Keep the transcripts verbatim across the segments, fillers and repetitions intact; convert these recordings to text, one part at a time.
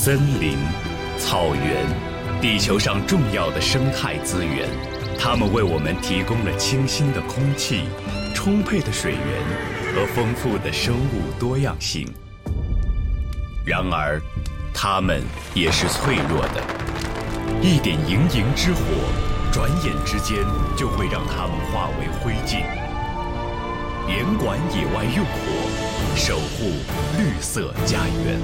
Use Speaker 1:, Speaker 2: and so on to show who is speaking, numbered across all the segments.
Speaker 1: 森林、草原，地球上重要的生态资源，它们为我们提供了清新的空气、充沛的水源和丰富的生物多样性。然而，它们也是脆弱的，一点营营之火，转眼之间就会让它们化为灰烬。严管野外用火，守护绿色家园。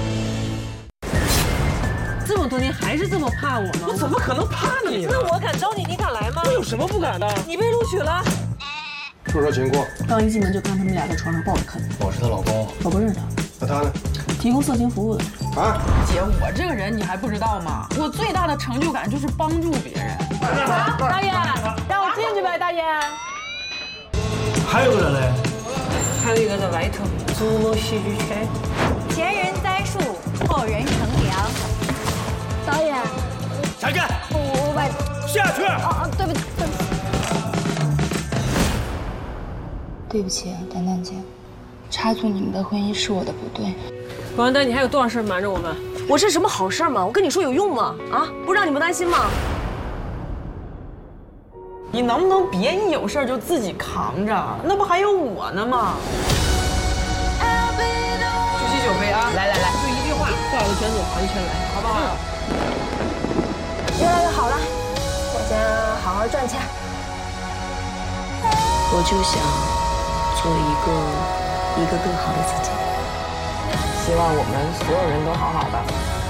Speaker 2: 这么多年还是这么怕我吗？
Speaker 3: 我怎么可能怕你呢？
Speaker 2: 那我敢招你，你敢来吗？
Speaker 3: 我有什么不敢的？
Speaker 2: 你被录取了。
Speaker 4: 说说情况。
Speaker 2: 刚一进门就看他们俩在床上抱着啃。
Speaker 4: 我是她老公。
Speaker 2: 我不认识他。
Speaker 4: 那他呢？
Speaker 2: 提供色情服务的。
Speaker 4: 啊，
Speaker 5: 姐，我这个人你还不知道吗？我最大的成就感就是帮助别人。
Speaker 2: 大爷，让我进去呗，大爷。
Speaker 3: 还有个人嘞？
Speaker 2: 还有一个在外头，竹楼戏剧圈。
Speaker 6: 前人栽树，后人乘凉。导演，
Speaker 3: 下去。
Speaker 6: 我我把
Speaker 3: 下去。
Speaker 6: 哦哦，对不起，对不起。
Speaker 7: 对不起，丹丹姐，插足你们的婚姻是我的不对。
Speaker 2: 王丹丹，你还有多少事瞒着我们？
Speaker 8: 我是什么好事吗？我跟你说有用吗？啊，不让你们担心吗？
Speaker 5: 你能不能别一有事就自己扛着？那不还有我呢吗？举起酒杯啊！来来来，就一句话，
Speaker 2: 画个卷走盘圈来，
Speaker 5: 好不好？
Speaker 6: 越来越好了，我先好好赚钱。
Speaker 8: 我就想做一个一个更好的自己。
Speaker 5: 希望我们所有人都好好的。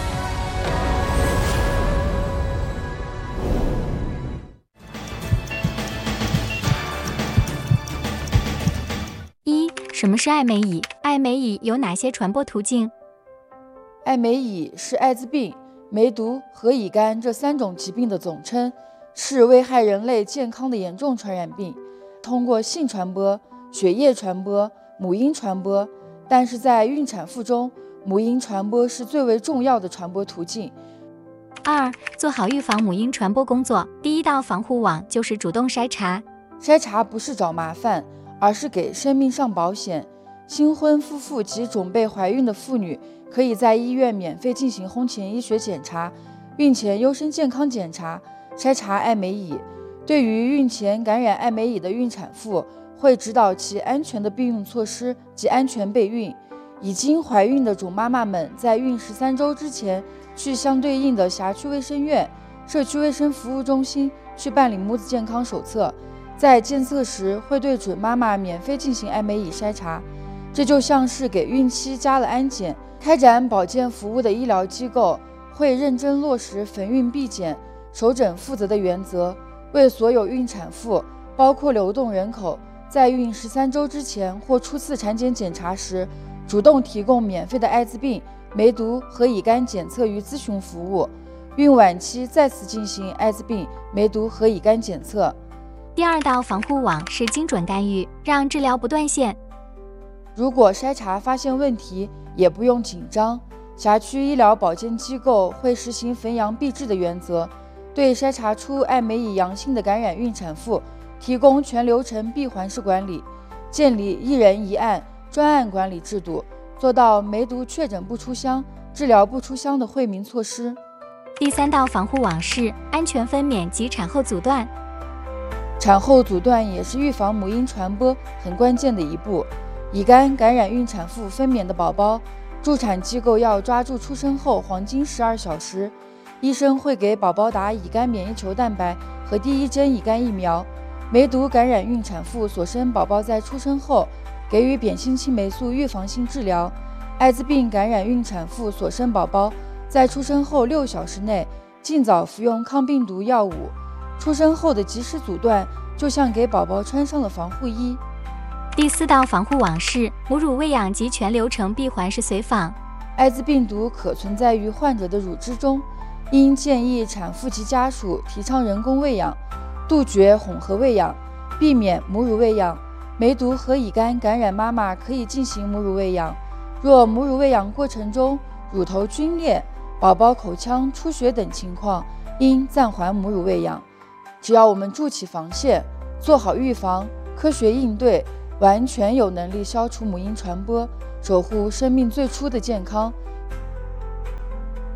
Speaker 9: 一、什么是艾美乙？艾美乙有哪些传播途径？
Speaker 10: 艾美乙是艾滋病、梅毒和乙肝这三种疾病的总称，是危害人类健康的严重传染病，通过性传播、血液传播、母婴传播，但是在孕产妇中，母婴传播是最为重要的传播途径。
Speaker 9: 二、做好预防母婴传播工作，第一道防护网就是主动筛查。
Speaker 10: 筛查不是找麻烦，而是给生命上保险。新婚夫妇及准备怀孕的妇女可以在医院免费进行婚前医学检查、孕前优生健康检查，筛查艾美乙。对于孕前感染艾美乙的孕产妇，会指导其安全的避孕措施及安全备孕。已经怀孕的准妈妈们在孕十三周之前，去相对应的辖区卫生院、社区卫生服务中心去办理母子健康手册，在监测时会对准妈妈免费进行艾美乙筛查。这就像是给孕期加了安检。开展保健服务的医疗机构会认真落实逢孕必检、首诊负责的原则，为所有孕产妇，包括流动人口，在孕十三周之前或初次产检检查时，主动提供免费的艾滋病、梅毒和乙肝检测与咨询服务。孕晚期再次进行艾滋病、梅毒和乙肝检测。
Speaker 9: 第二道防护网是精准干预，让治疗不断线。
Speaker 10: 如果筛查发现问题，也不用紧张，辖区医疗保健机构会实行逢阳必治的原则，对筛查出艾美乙阳性的感染孕产妇提供全流程闭环式管理，建立一人一案专案管理制度，做到梅毒确诊不出乡、治疗不出乡的惠民措施。
Speaker 9: 第三道防护网是安全分娩及产后阻断。
Speaker 10: 产后阻断也是预防母婴传播很关键的一步。乙肝感染孕产妇分娩的宝宝，助产机构要抓住出生后黄金十二小时，医生会给宝宝打乙肝免疫球蛋白和第一针乙肝疫苗。梅毒感染孕产妇所生宝宝在出生后给予扁心青霉素预防性治疗。艾滋病感染孕产妇所生宝宝在出生后六小时内尽早服用抗病毒药物。出生后的及时阻断，就像给宝宝穿上了防护衣。
Speaker 9: 第四道防护网是母乳喂养及全流程闭环式随访。
Speaker 10: 艾滋病毒可存在于患者的乳汁中，应建议产妇及家属提倡人工喂养，杜绝混合喂养，避免母乳喂养。梅毒和乙肝感染妈妈可以进行母乳喂养，若母乳喂养过程中乳头皲裂、宝宝口腔出血等情况，应暂缓母乳喂养。只要我们筑起防线，做好预防，科学应对，完全有能力消除母婴传播，守护生命最初的健康。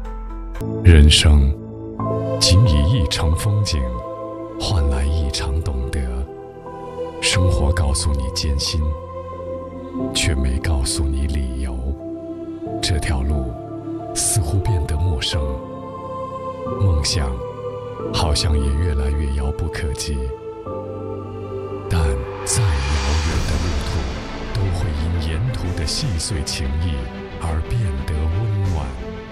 Speaker 11: 人生仅以一场风景换来一场懂得。生活告诉你艰辛，却没告诉你理由。这条路似乎变得陌生，梦想好像也越来越遥不可及。但再遥远的路途，都会因沿途的细碎情谊而变得温暖。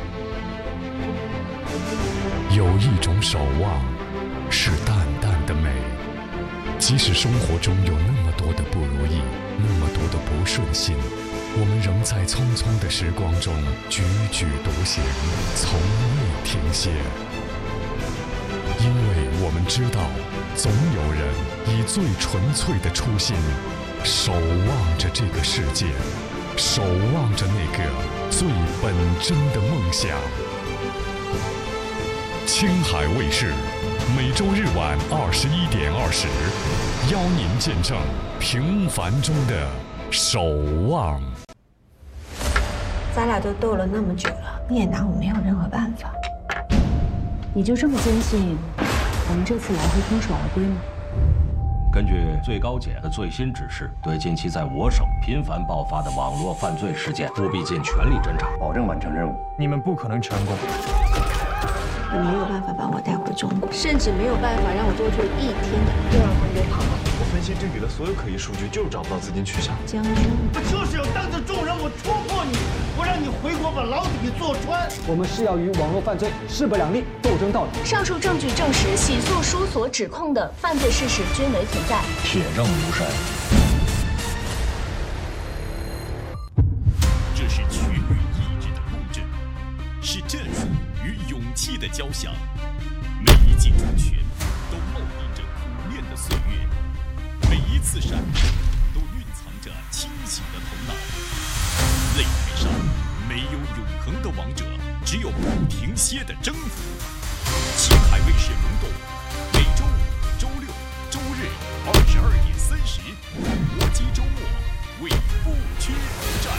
Speaker 11: 有一种守望，是淡淡的美。即使生活中有那么多的不如意，那么多的不顺心，我们仍在匆匆的时光中踽踽独行，从未停歇。因为我们知道，总有人以最纯粹的初心，守望着这个世界，守望着那个最本真的梦想。青海卫视每周日晚二十一点二十，邀您见证平凡中的守望。
Speaker 6: 咱俩都斗了那么久了，你也拿我没有任何办法。
Speaker 8: 你就这么坚信我们这次来会空手而归吗？
Speaker 12: 根据最高检的最新指示，对近期在我省频繁爆发的网络犯罪事件，务必尽全力侦查，保证完成任务。
Speaker 3: 你们不可能成功。
Speaker 6: 你没有办法把我带回中国，
Speaker 8: 甚至没有办法让我多住一天的，就让他们给跑了。
Speaker 13: 我分析对比了所有可疑数据，就是找不到资金去向。
Speaker 6: 将军，
Speaker 3: 我就是要当着众人我戳破你，我让你回国把牢底坐穿。
Speaker 14: 我们是要与网络犯罪势不两立，斗争到底。
Speaker 15: 上述证据证实，洗漱书所指控的犯罪事实均为存在，
Speaker 12: 铁证如山。
Speaker 1: 这是区域意志的共振，是战术与勇气的交响。每一记重拳都烙印着苦练的岁月，每一次闪避都蕴藏着清醒的头脑。擂台上没有永恒的王者，只有不停歇的征服。青海卫视龙斗